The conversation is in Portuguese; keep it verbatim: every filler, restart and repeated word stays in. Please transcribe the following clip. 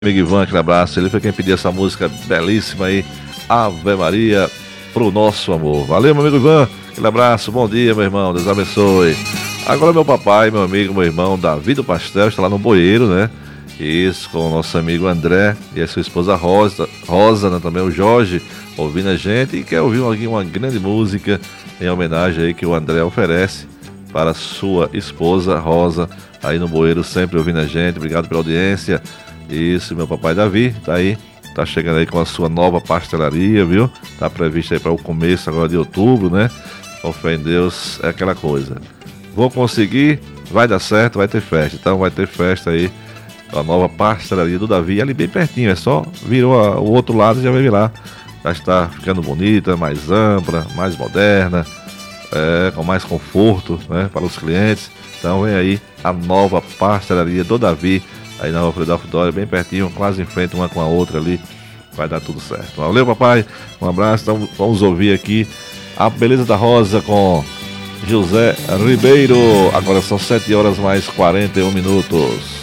Amigo Ivan, aquele abraço. Ele foi quem pediu essa música belíssima aí, Ave Maria, pro nosso amor. Valeu, meu amigo Ivan, aquele abraço, bom dia, meu irmão, Deus abençoe. Agora meu papai, meu amigo, meu irmão, Davi do Pastel, está lá no Boeiro, né? Isso, com o nosso amigo André e a sua esposa Rosa, Rosa, né? Também o Jorge, ouvindo a gente e quer ouvir aqui uma grande música em homenagem aí que o André oferece para sua esposa Rosa, aí no Boeiro, sempre ouvindo a gente. Obrigado pela audiência. Isso, meu papai Davi, tá aí, tá chegando aí com a sua nova pastelaria, viu? Tá previsto aí para o começo agora de outubro, né? Com fé em Deus, é aquela coisa. Vou conseguir, vai dar certo, vai ter festa. Então vai ter festa aí, a nova pastelaria do Davi, ali bem pertinho, é só virou a, o outro lado e já vai virar. Já está ficando bonita, mais ampla, mais moderna, é, com mais conforto, né, para os clientes. Então vem aí a nova pastelaria do Davi, aí na Rua Friedolfo Dória, bem pertinho, quase em frente uma com a outra ali. Vai dar tudo certo. Valeu, papai. Um abraço. Então vamos ouvir aqui A Beleza da Rosa com José Ribeiro. Agora são sete horas mais quarenta e um minutos.